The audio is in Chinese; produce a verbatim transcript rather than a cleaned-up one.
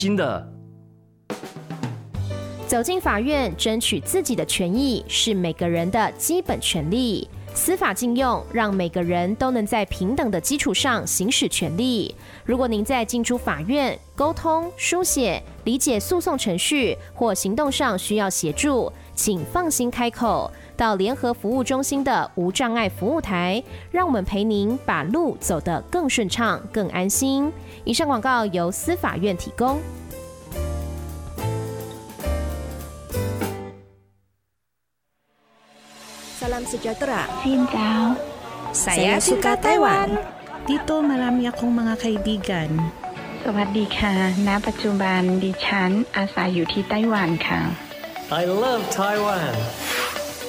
新的。 走进法院，争取自己的权益是每个人的基本权利。司法禁用，让每个人都能在平等的基础上行使权利。如果您在进出法院、沟通、书写、理解诉讼程序或行动上需要协助，请放心开口，到联合服务中心的无障碍服务台，让我们陪您把路走得更顺畅、更安心。以上广告由司法院提供。 Salam sejahtera. Xin chào. Saya suka Taiwan. Dito marami akong mga kaibigan. สวัสดีค่ะณปัจจุบันดิฉันอาศัยอยู่ที่ไต้หวันค่ะ I love Taiwan.